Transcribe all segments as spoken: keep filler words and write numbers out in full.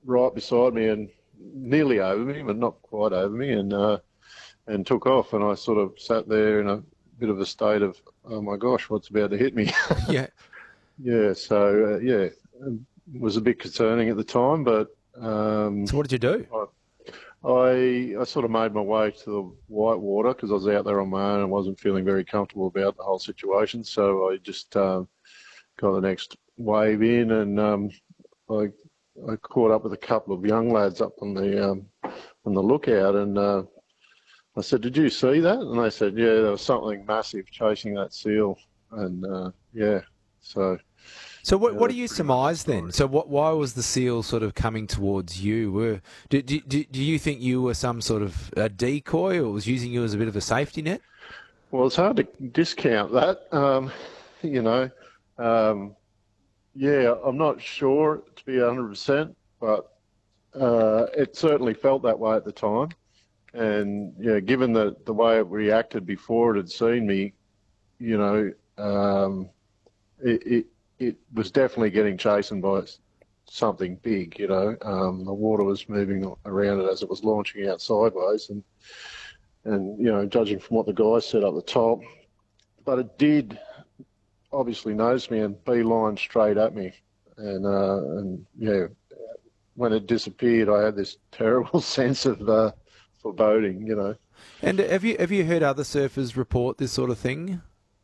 right beside me and nearly over me, but not quite over me, and uh, and took off. And I sort of sat there in a bit of a state of, oh my gosh, what's about to hit me? Yeah. Yeah, so uh, yeah, it was a bit concerning at the time, but um, So what did you do? I, I I sort of made my way to the whitewater because I was out there on my own and wasn't feeling very comfortable about the whole situation. So I just uh, got the next wave in, and um, I I caught up with a couple of young lads up on the um, on the lookout, and uh, I said, "Did you see that?" And they said, "Yeah, there was something massive chasing that seal," and uh, yeah, so. So what, Yeah, what do that's you pretty much the surmise then? story. So what, why was the seal sort of coming towards you? Were do, do, do do you think you were some sort of a decoy, or was using you as a bit of a safety net? Well, it's hard to discount that. Um, you know, um, yeah, I'm not sure to be one hundred percent, but uh, it certainly felt that way at the time. And yeah, given the the way it reacted before it had seen me, you know, um, it, it it was definitely getting chastened by something big. You know, um, the water was moving around it as it was launching out sideways, and and you know, judging from what the guys said up the top, but it did obviously notice me and beeline straight at me, and uh, and yeah, when it disappeared, I had this terrible sense of uh, foreboding. You know. And have you have you heard other surfers report this sort of thing?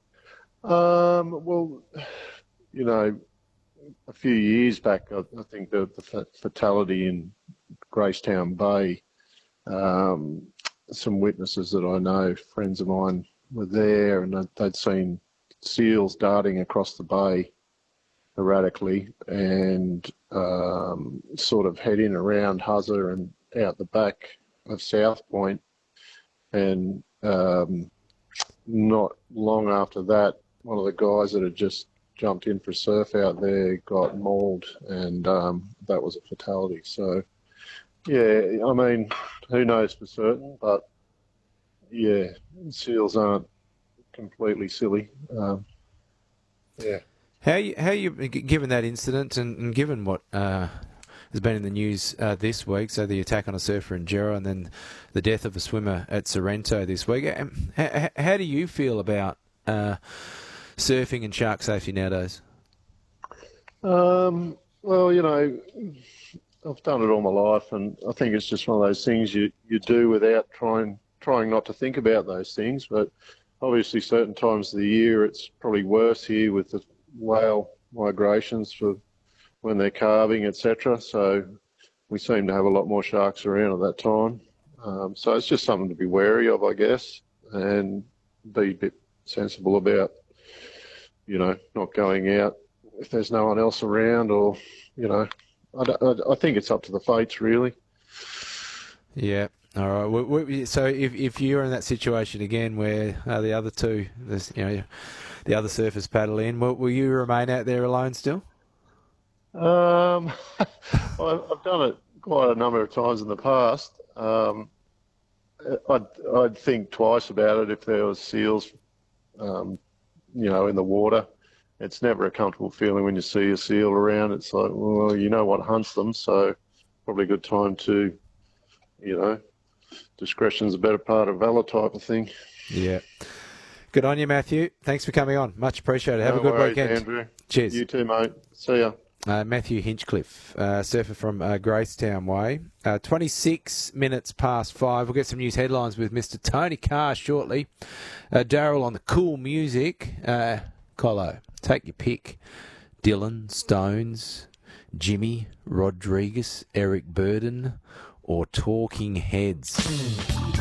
Um, well, you know, a few years back, I, I think the, the fatality in Gracetown Bay, um, some witnesses that I know, friends of mine, were there, and they'd seen seals darting across the bay erratically and um, sort of heading around Huzza and out the back of South Point. And um, not long after that, one of the guys that had just jumped in for surf out there got mauled, and um, that was a fatality. So, yeah, I mean, who knows for certain, but yeah, seals aren't completely silly. Um, yeah. How you, how you given that incident and, and given what uh, has been in the news uh, this week, so the attack on a surfer in Gerra and then the death of a swimmer at Sorrento this week, how, how do you feel about uh, surfing and shark safety nowadays? Um, well, you know, I've done it all my life, and I think it's just one of those things you, you do without trying trying not to think about those things. But obviously, certain times of the year, it's probably worse here with the whale migrations for when they're calving, et cetera. So we seem to have a lot more sharks around at that time. Um, so it's just something to be wary of, I guess, and be a bit sensible about, you know, not going out if there's no one else around, or, you know, I, I, I think it's up to the fates, really. Yeah. All right. We, we, so if if you're in that situation again, where uh, the other two, this, you know, the other surfers paddle in, will, will you remain out there alone still? Um, I've I've done it quite a number of times in the past. Um, I'd I'd think twice about it if there was seals, um, you know, in the water. It's never a comfortable feeling when you see a seal around. It's like, well, you know what hunts them, so probably a good time to, you know, discretion's a better part of valor type of thing. Yeah. Good on you, Matthew. Thanks for coming on. Much appreciated. Have No a good worries, weekend. Andrew. Cheers. You too, mate. See ya. Uh, Matthew Hinchcliffe, uh, surfer from uh, Gracetown Way. Uh, twenty-six minutes past five. We'll get some news headlines with Mister Tony Carr shortly. Uh, Daryl on the cool music. Uh, Colo, take your pick. Dylan, Stones, Jimmy, Rodriguez, Eric Burden, or Talking Heads.